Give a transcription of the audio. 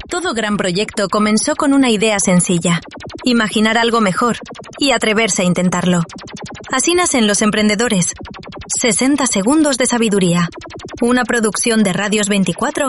Todo gran proyecto comenzó con una idea sencilla: imaginar algo mejor y atreverse a intentarlo. Así nacen Los Emprendedores. 60 segundos de sabiduría. Una producción de Radios 24